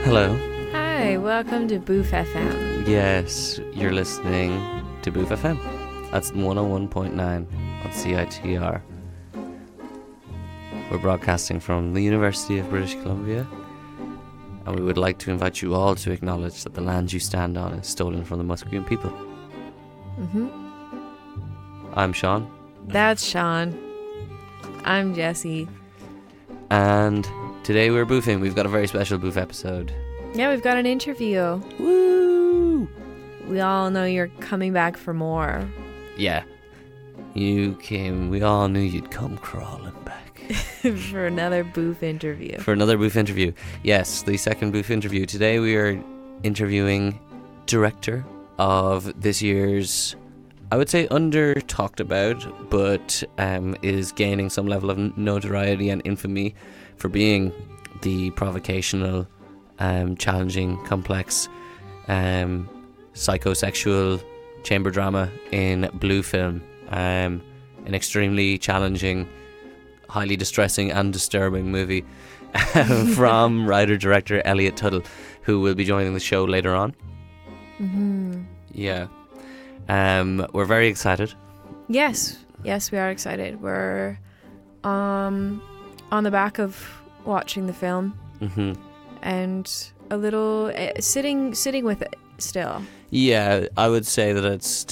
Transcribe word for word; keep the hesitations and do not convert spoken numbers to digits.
Hello. Hi, welcome to Boof F M. Yes, you're listening to Boof F M. That's one oh one point nine on C I T R. We're broadcasting from the University of British Columbia, and we would like to invite you all to acknowledge that the land you stand on is stolen from the Musqueam people. Mm-hmm. I'm Sean. That's Sean. I'm Jessie. And today we're boofing. We've got a very special boof episode. Yeah, we've got an interview. Woo! We all know you're coming back for more. Yeah. You came, we all knew you'd come crawling back. For another Boof interview. For another Boof interview. Yes, the second Boof interview. Today we are interviewing director of this year's, I would say under talked about, but um, is gaining some level of notoriety and infamy for being the provocational, um, challenging, complex, um, psychosexual chamber drama in Blue Film. Um, an extremely challenging, highly distressing and disturbing movie from writer-director Elliot Tuttle, who will be joining the show later on. Mm-hmm. Yeah. Um, we're very excited. Yes, yes, we are excited. We're um, on the back of watching the film Mm-hmm. and a little uh, sitting sitting with it still. Yeah, I would say that it's